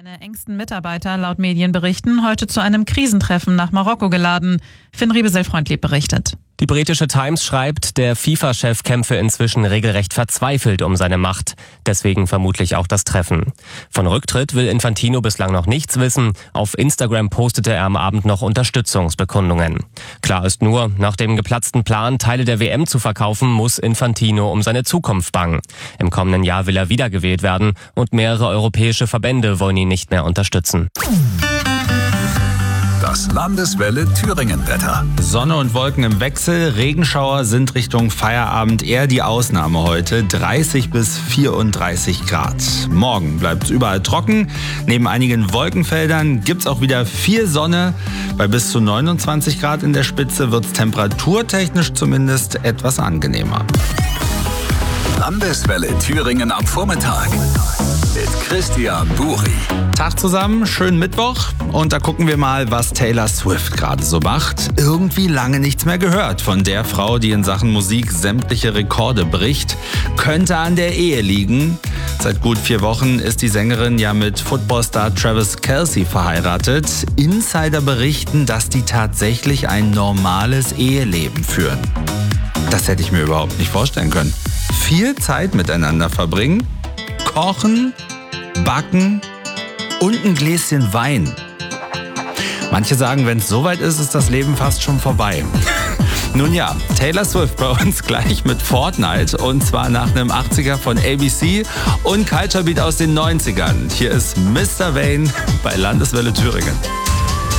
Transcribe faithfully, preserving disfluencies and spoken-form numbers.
Seine engsten Mitarbeiter, laut Medienberichten, heute zu einem Krisentreffen nach Marokko geladen. Finn Riebesel-Freundlieb berichtet. Die britische Times schreibt, der FIFA-Chef kämpfe inzwischen regelrecht verzweifelt um seine Macht. Deswegen vermutlich auch das Treffen. Von Rücktritt will Infantino bislang noch nichts wissen. Auf Instagram postete er am Abend noch Unterstützungsbekundungen. Klar ist nur, nach dem geplatzten Plan, Teile der W M zu verkaufen, muss Infantino um seine Zukunft bangen. Im kommenden Jahr will er wiedergewählt werden und mehrere europäische Verbände wollen ihn nicht mehr unterstützen. Das Landeswelle Thüringen-Wetter. Sonne und Wolken im Wechsel. Regenschauer sind Richtung Feierabend eher die Ausnahme heute. dreißig bis vierunddreißig Grad. Morgen bleibt es überall trocken. Neben einigen Wolkenfeldern gibt es auch wieder viel Sonne. Bei bis zu neunundzwanzig Grad in der Spitze wird es temperaturtechnisch zumindest etwas angenehmer. Landeswelle Thüringen am Vormittag mit Christian Buri. Tag zusammen, schönen Mittwoch und da gucken wir mal, was Taylor Swift gerade so macht. Irgendwie lange nichts mehr gehört von der Frau, die in Sachen Musik sämtliche Rekorde bricht. Könnte an der Ehe liegen. Seit gut vier Wochen ist die Sängerin ja mit Footballstar Travis Kelce verheiratet. Insider berichten, dass die tatsächlich ein normales Eheleben führen. Das hätte ich mir überhaupt nicht vorstellen können. Viel Zeit miteinander verbringen, kochen, backen und ein Gläschen Wein. Manche sagen, wenn es soweit ist, ist das Leben fast schon vorbei. Nun ja, Taylor Swift bei uns gleich mit Fortnite und zwar nach einem achtziger von A B C und Culture Beat aus den neunzigern. Hier ist Mister Vane bei Landeswelle Thüringen.